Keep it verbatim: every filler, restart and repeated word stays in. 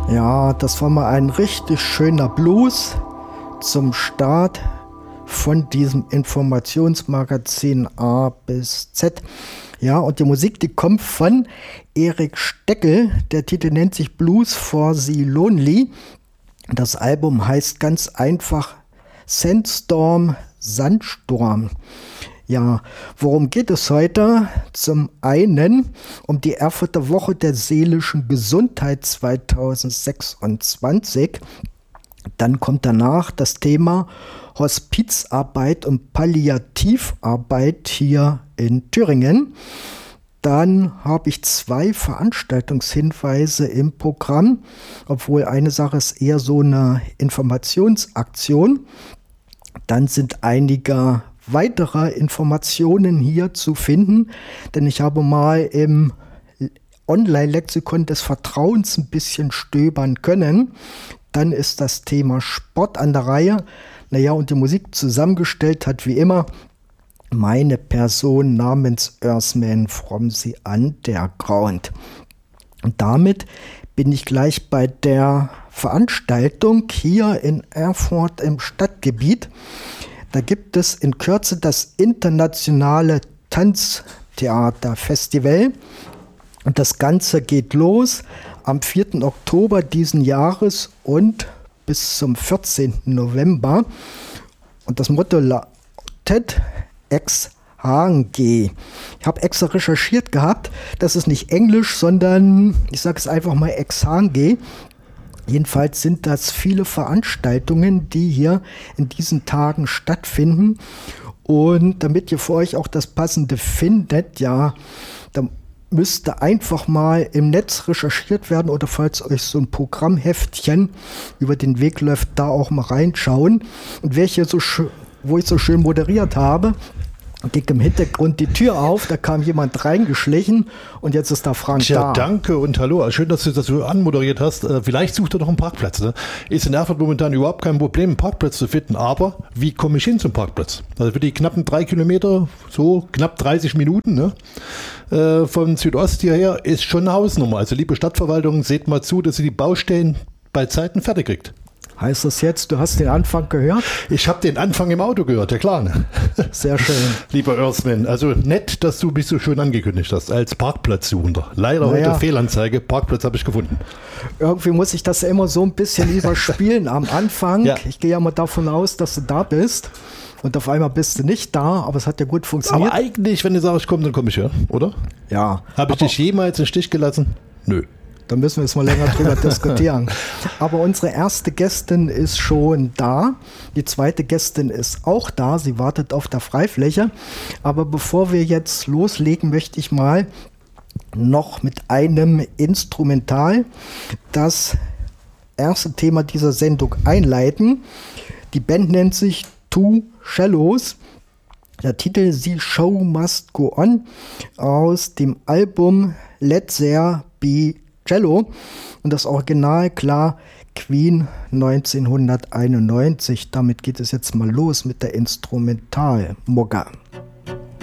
Ja, das war mal ein richtig schöner Blues zum Start von diesem Informationsmagazin A bis Z. Ja, und die Musik, die kommt von Erik Steckel. Der Titel nennt sich Blues for the Lonely. Das Album heißt ganz einfach Sandstorm, Sandsturm. Ja, worum geht es heute? Zum einen um die Erfurter Woche der seelischen Gesundheit zweitausendsechsundzwanzig. Dann kommt danach das Thema Hospizarbeit und Palliativarbeit hier in Thüringen. Dann habe ich zwei Veranstaltungshinweise im Programm, obwohl eine Sache ist eher so eine Informationsaktion. Dann sind einige weitere Informationen hier zu finden, denn ich habe mal im Online-Lexikon des Vertrauens ein bisschen stöbern können. Dann ist das Thema Sport an der Reihe. Naja, und die Musik zusammengestellt hat wie immer meine Person namens Earthman from the Underground. Und damit bin ich gleich bei der Veranstaltung hier in Erfurt im Stadtgebiet. Da gibt es in Kürze das internationale Tanztheaterfestival. Und das Ganze geht los am vierten Oktober diesen Jahres und bis zum vierzehnten November. Und das Motto lautet Ex Hange. Ich habe extra recherchiert gehabt, das ist nicht Englisch, sondern ich sage es einfach mal Ex Hange. Jedenfalls sind das viele Veranstaltungen, die hier in diesen Tagen stattfinden. Und damit ihr für euch auch das Passende findet, ja, da müsste einfach mal im Netz recherchiert werden oder falls euch so ein Programmheftchen über den Weg läuft, da auch mal reinschauen. Und wer hier so schön, wo ich so schön moderiert habe, ging im Hintergrund die Tür auf, da kam jemand reingeschlichen und jetzt ist da Frank Tja, da. Danke und hallo. Schön, dass du das so anmoderiert hast. Vielleicht sucht er noch einen Parkplatz. Ne? Ist in Erfurt momentan überhaupt kein Problem, einen Parkplatz zu finden. Aber wie komme ich hin zum Parkplatz? Also für die knappen drei Kilometer, so knapp dreißig Minuten, ne? äh, von Südost hierher, ist schon eine Hausnummer. Also liebe Stadtverwaltung, seht mal zu, dass ihr die Baustellen bei Zeiten fertig kriegt. Heißt das jetzt, du hast den Anfang gehört? Ich habe den Anfang im Auto gehört, ja klar. Ne? Sehr schön. Lieber Earthman, also nett, dass du mich so schön angekündigt hast, als Parkplatzsuchender. Leider naja. heute Fehlanzeige, Parkplatz habe ich gefunden. Irgendwie muss ich das ja immer so ein bisschen überspielen am Anfang. Ja. Ich gehe ja mal davon aus, dass du da bist. Und auf einmal bist du nicht da, aber es hat ja gut funktioniert. Aber eigentlich, wenn du sagst, ich komme, dann komme ich ja, oder? Ja. Habe ich dich jemals im Stich gelassen? Nö. Da müssen wir jetzt mal länger drüber diskutieren. Aber unsere erste Gästin ist schon da. Die zweite Gästin ist auch da. Sie wartet auf der Freifläche. Aber bevor wir jetzt loslegen, möchte ich mal noch mit einem Instrumental das erste Thema dieser Sendung einleiten. Die Band nennt sich Two Shallows. Der Titel The Show Must Go On aus dem Album Let There Be Cello und das Original, klar, Queen neunzehnhunderteinundneunzig. Damit geht es jetzt mal los mit der Instrumentalmogga.